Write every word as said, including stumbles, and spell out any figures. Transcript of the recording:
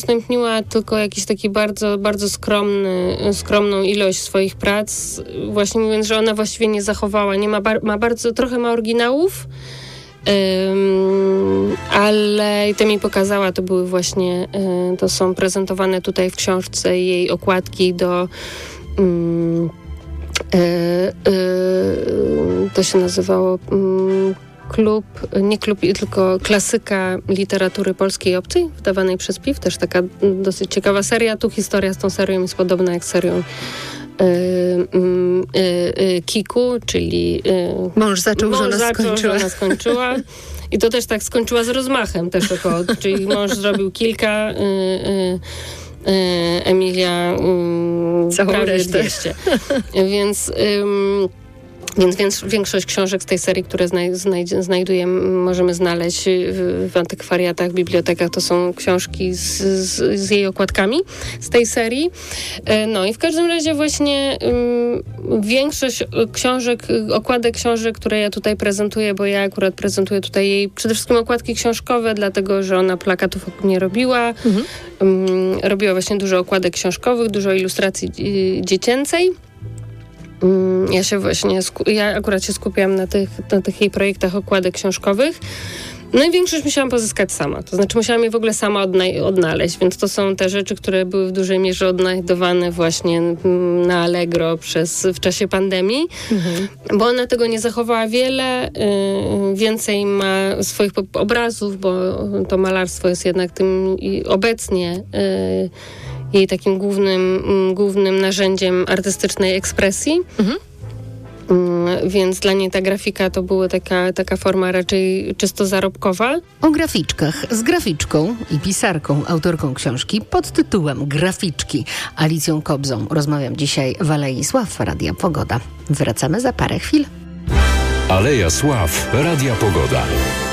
Udostępniła tylko jakiś taki bardzo, bardzo skromny, skromną ilość swoich prac, właśnie mówiąc, że ona właściwie nie zachowała, nie ma, bar- ma bardzo, trochę ma oryginałów, ym, ale i to mi pokazała, to były właśnie, y, to są prezentowane tutaj w książce jej okładki do ym, y, y, to się nazywało ym, klub, nie klub, tylko klasyka literatury polskiej i obcej, wydawanej przez P I W. Też taka dosyć ciekawa seria. Tu historia z tą serią jest podobna jak z serią y, y, y, Kiku, czyli y, mąż zaczął, mąż żona zaczął, skończyła. żona skończyła. I to też tak skończyła z rozmachem też około, czyli mąż zrobił kilka, y, y, y, Emilia y, Całą prawie resztę. dwieście. Więc y, Więc, więc większość książek z tej serii, które znaj, znaj, znajdujemy, możemy znaleźć w, w antykwariatach, bibliotekach, to są książki z, z, z jej okładkami z tej serii. No i w każdym razie właśnie um, większość książek, okładek książek, które ja tutaj prezentuję, bo ja akurat prezentuję tutaj jej przede wszystkim okładki książkowe, dlatego, że ona plakatów nie robiła. Mhm. Um, robiła właśnie dużo okładek książkowych, dużo ilustracji y, dziecięcej. Ja się właśnie, ja akurat się skupiałam na tych, na tych jej projektach okładek książkowych. No i większość musiałam pozyskać sama. To znaczy musiałam je w ogóle sama odna- odnaleźć, więc to są te rzeczy, które były w dużej mierze odnajdowane właśnie na Allegro przez, w czasie pandemii, mhm. bo ona tego nie zachowała wiele. Yy, więcej ma swoich obrazów, bo to malarstwo jest jednak tym i obecnie yy, jej takim głównym, głównym narzędziem artystycznej ekspresji. Mhm. Więc dla niej ta grafika to była taka, taka forma raczej czysto zarobkowa. O graficzkach z graficzką i pisarką, autorką książki pod tytułem Graficzki, Alicją Kobzą. Rozmawiam dzisiaj w Alei Sław Radia Pogoda. Wracamy za parę chwil. Aleja Sław Radia Pogoda.